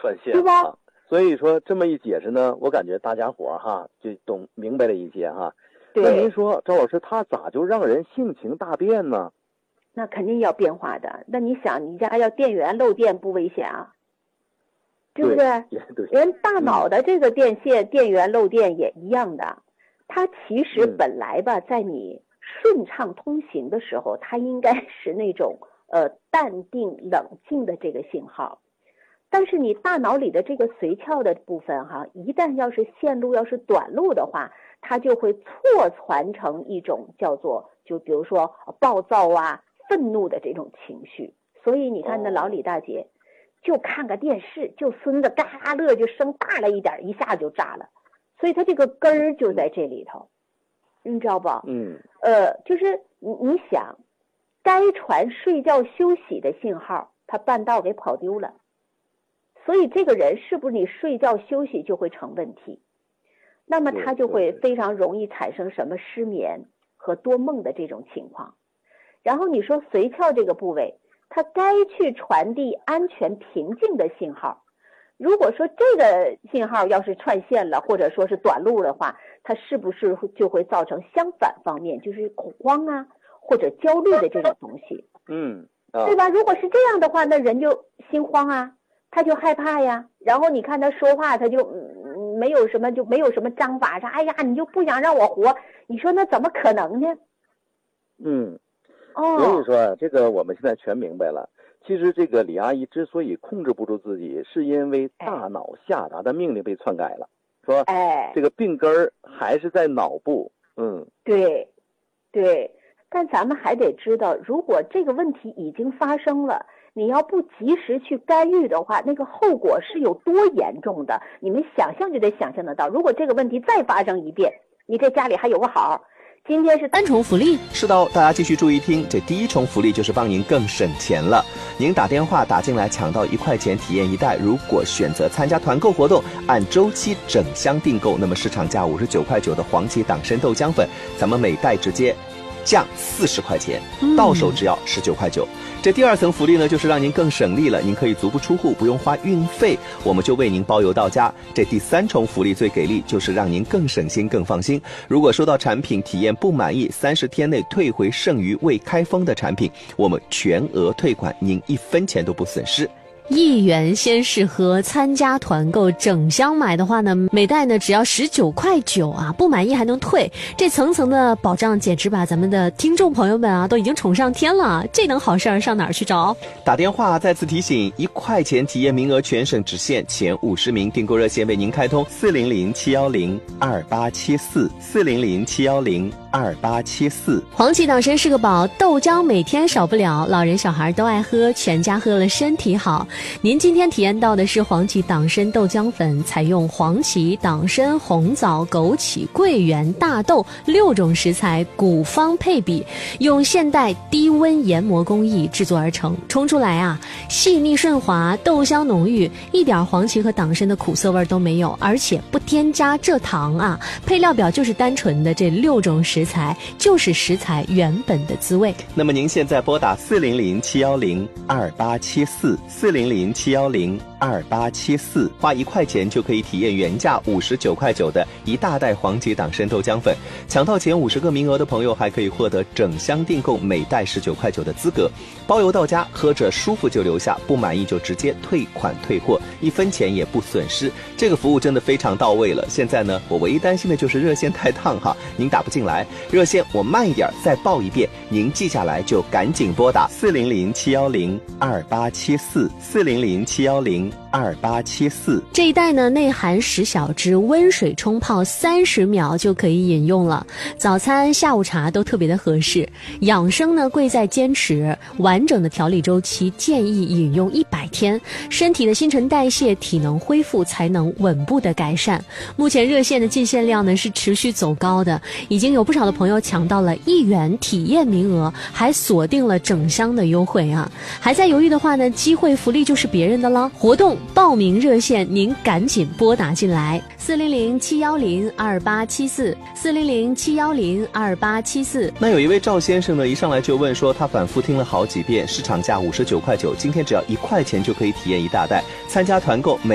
串线， 对吧？ 所以说这么一解释呢，我感觉大家伙哈就懂明白了一些哈。 对。 那您说赵老师，他咋就让人性情大变呢？ 那肯定要变化的。那你想，你家要电源漏电不危险啊？对不对？ 对， 人大脑的这个电线、电源漏电也一样的。它其实本来吧，在你顺畅通行的时候，它应该是那种淡定冷静的这个信号。但是你大脑里的这个髓鞘的部分哈，一旦要是线路要是短路的话，它就会错传成一种叫做就比如说暴躁啊、愤怒的这种情绪。所以你看那老李大姐就看个电视，就孙子嘎嘎乐就声大了一点，一下就炸了。所以他这个根儿就在这里头，你知道不？就是你想，该传睡觉休息的信号，他半道给跑丢了。所以这个人是不是你睡觉休息就会成问题？那么他就会非常容易产生什么失眠和多梦的这种情况。然后你说髓鞘这个部位，它该去传递安全平静的信号。如果说这个信号要是串线了，或者说是短路的话，它是不是就会造成相反方面，就是恐慌啊或者焦虑的这种东西？对吧？如果是这样的话，那人就心慌啊，他就害怕呀。然后你看他说话，他就没有什么章法上，哎呀，你就不想让我活，你说那怎么可能呢？ 所以说这个我们现在全明白了。其实这个李阿姨之所以控制不住自己，是因为大脑下达的命令被篡改了，说这个病根儿还是在脑部。 对，但咱们还得知道，如果这个问题已经发生了，你要不及时去干预的话，那个后果是有多严重的，你们想象就得想象得到。如果这个问题再发生一遍，你这家里还有个好。今天是 3重福利， 是的，大家继续注意听，这第1重福利就是帮您更省钱了。您打电话打进来抢到1块钱体验1袋，如果选择参加团购活动，按周期整箱订购，那么市场价59块9的黄芪党参豆浆粉，咱们每袋直接降40块钱，到手只要19块9。这第2层福利呢，就是让您更省力了，您可以足不出户，不用花运费，我们就为您包邮到家。这第3重福利最给力，就是让您更省心更放心。如果收到产品体验不满意，30天内退回剩余未开封的产品，我们全额退款，您1分钱都不损失。 1元先试喝，参加团购整箱买的话呢，每袋呢只要19块9啊，不满意还能退，这层层的保障简直把咱们的听众朋友们啊都已经宠上天了，这等好事儿上哪儿去找？ 打电话再次提醒，1块钱体验名额全省只限前50名，订购热线为您开通400-710-2874，400-710-2874。 黄芪党参是个宝，豆浆每天少不了，老人小孩都爱喝，全家喝了身体好。您今天体验到的是黄芪党参豆浆粉，采用黄芪、党参、红枣、枸杞、桂圆、大豆6种食材古方配比，用现代低温研磨工艺制作而成，冲出来啊细腻顺滑，豆香浓郁，一点黄芪和党参的苦涩味都没有，而且不添加蔗糖啊。配料表就是单纯的这6种食材，就是食材原本的滋味。 那么您现在拨打400-710-2874，400-710-2874，花1块钱就可以体验原价59块9的1大袋黄芪党参豆浆粉，抢到前50个名额的朋友还可以获得整箱订购每袋19块9的资格，包邮到家，喝着舒服就留下，不满意就直接退款退货，1分钱也不损失，这个服务真的非常到位了。现在呢，我唯一担心的就是热线太烫哈，您打不进来，热线我慢一点再报一遍，您记下来就赶紧拨打400-710-2874，400-710-2874。 这一袋呢内含10小支，温水冲泡30秒就可以饮用了，早餐下午茶都特别的合适。养生呢贵在坚持，完整的调理周期建议饮用100天，身体的新陈代谢、体能恢复才能稳步的改善。目前热线的进线量呢是持续走高的，已经有不少的朋友抢到了1元体验名额，还锁定了整箱的优惠啊！还在犹豫的话呢，机会福利就是别人的了。活动报名热线您赶紧拨打进来，400-710-2874，400-710-2874。 那有一位赵先生呢，一上来就问说，他反复听了好几遍，市场价59块9，今天只要1块钱就可以体验1大袋，参加团购